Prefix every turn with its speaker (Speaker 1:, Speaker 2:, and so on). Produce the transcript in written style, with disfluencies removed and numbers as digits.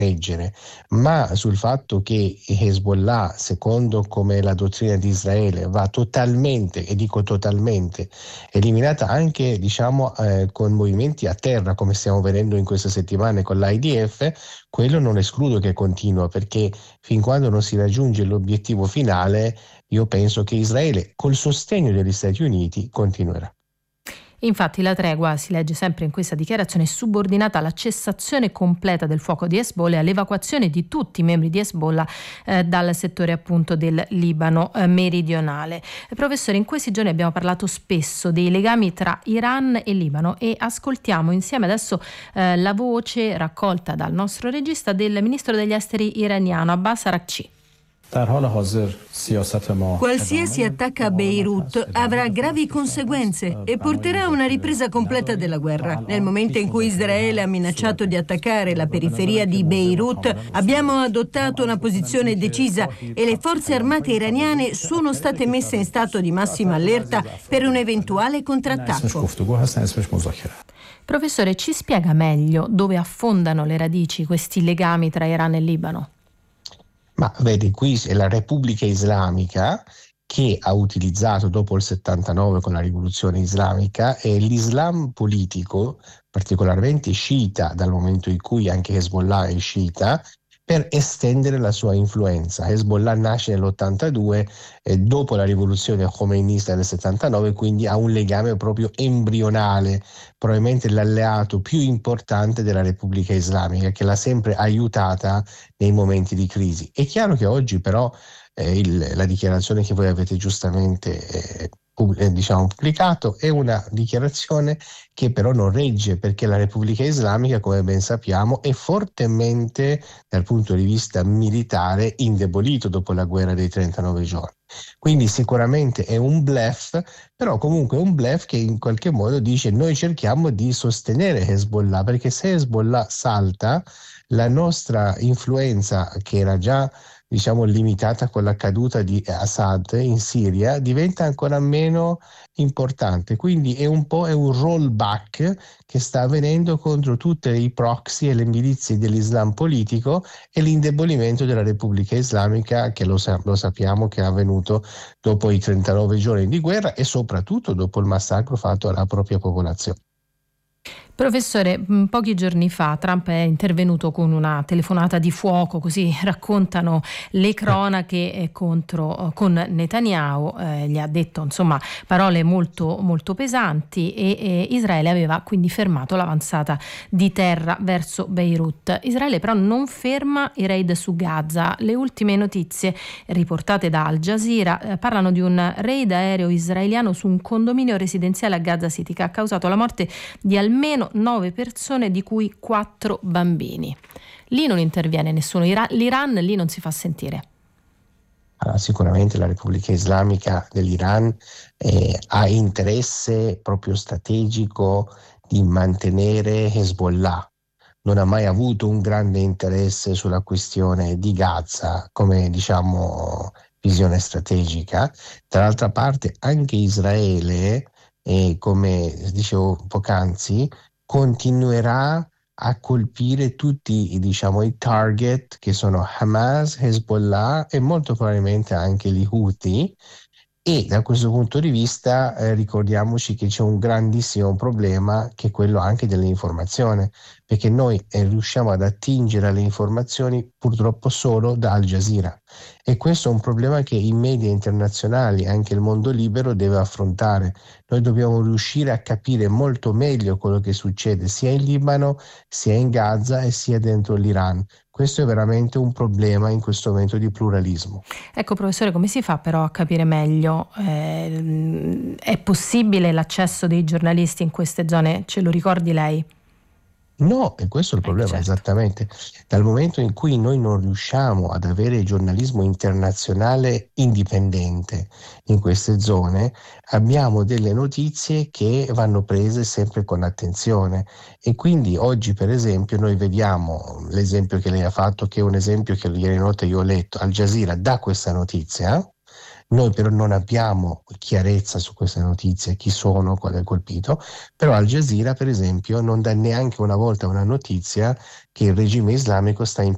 Speaker 1: reggere, ma sul fatto che Hezbollah, secondo come la dottrina di Israele, va totalmente, e dico totalmente, eliminata anche con movimenti a terra, come stiamo vedendo in queste settimane con l'IDF, quello non escludo che continua, perché fin quando non si raggiunge l'obiettivo finale, io penso che Israele, col sostegno degli Stati Uniti, continuerà.
Speaker 2: Infatti la tregua, si legge sempre in questa dichiarazione, è subordinata alla cessazione completa del fuoco di Hezbollah e all'evacuazione di tutti i membri di Hezbollah dal settore appunto del Libano meridionale. Professore, in questi giorni abbiamo parlato spesso dei legami tra Iran e Libano e ascoltiamo insieme adesso la voce raccolta dal nostro regista del ministro degli esteri iraniano Abbas Araghchi.
Speaker 3: Qualsiasi attacco a Beirut avrà gravi conseguenze e porterà a una ripresa completa della guerra. Nel momento in cui Israele ha minacciato di attaccare la periferia di Beirut, abbiamo adottato una posizione decisa e le forze armate iraniane sono state messe in stato di massima allerta per un eventuale contrattacco.
Speaker 2: Professore, ci spiega meglio dove affondano le radici questi legami tra Iran e Libano?
Speaker 1: Ma vedi, qui è la Repubblica Islamica che ha utilizzato dopo il 79 con la rivoluzione islamica e l'Islam politico, particolarmente sciita, dal momento in cui anche Hezbollah è sciita, per estendere la sua influenza. Hezbollah nasce nell'82 dopo la rivoluzione khomeinista del 79, quindi ha un legame proprio embrionale, probabilmente l'alleato più importante della Repubblica Islamica, che l'ha sempre aiutata nei momenti di crisi. È chiaro che oggi però la dichiarazione che voi avete giustamente pubblicato è una dichiarazione che però non regge, perché la Repubblica Islamica, come ben sappiamo, è fortemente dal punto di vista militare indebolito dopo la guerra dei 39 giorni. Quindi sicuramente è un bluff, però comunque è un bluff che in qualche modo dice: noi cerchiamo di sostenere Hezbollah, perché se Hezbollah salta, la nostra influenza, che era già limitata con la caduta di Assad in Siria, diventa ancora meno importante. Quindi è un rollback che sta avvenendo contro tutti i proxy e le milizie dell'Islam politico e l'indebolimento della Repubblica Islamica, che lo sappiamo che è avvenuto dopo i 39 giorni di guerra e soprattutto dopo il massacro fatto alla propria popolazione.
Speaker 2: Professore, pochi giorni fa Trump è intervenuto con una telefonata di fuoco, così raccontano le cronache con Netanyahu, gli ha detto parole molto, molto pesanti e Israele aveva quindi fermato l'avanzata di terra verso Beirut. Israele però non ferma i raid su Gaza. Le ultime notizie riportate da Al Jazeera parlano di un raid aereo israeliano su un condominio residenziale a Gaza City che ha causato la morte di almeno 9 persone, di cui 4 bambini. Lì non interviene nessuno, l'Iran lì non si fa sentire.
Speaker 1: Allora, sicuramente la Repubblica Islamica dell'Iran ha interesse proprio strategico di mantenere Hezbollah. Non ha mai avuto un grande interesse sulla questione di Gaza come visione strategica. Dall'altra parte anche Israele, come dicevo poc'anzi, continuerà a colpire tutti i target che sono Hamas, Hezbollah e molto probabilmente anche gli Houthi. E da questo punto di vista ricordiamoci che c'è un grandissimo problema, che è quello anche dell'informazione, perché noi riusciamo ad attingere alle informazioni purtroppo solo da Al Jazeera, e questo è un problema che i media internazionali, anche il mondo libero, deve affrontare. Noi dobbiamo riuscire a capire molto meglio quello che succede sia in Libano, sia in Gaza e sia dentro l'Iran. Questo è veramente un problema in questo momento di pluralismo.
Speaker 2: Ecco, professore, come si fa però a capire meglio? È possibile l'accesso dei giornalisti in queste zone? Ce lo ricordi lei?
Speaker 1: No, e questo è il problema,
Speaker 2: certo.
Speaker 1: Esattamente. Dal momento in cui noi non riusciamo ad avere giornalismo internazionale indipendente in queste zone, abbiamo delle notizie che vanno prese sempre con attenzione. E quindi oggi, per esempio, noi vediamo l'esempio che lei ha fatto, che è un esempio che ieri notte io ho letto. Al Jazeera dà questa notizia. Noi però non abbiamo chiarezza su queste notizie, chi sono, qual è il colpito, però Al Jazeera per esempio non dà neanche una volta una notizia che il regime islamico sta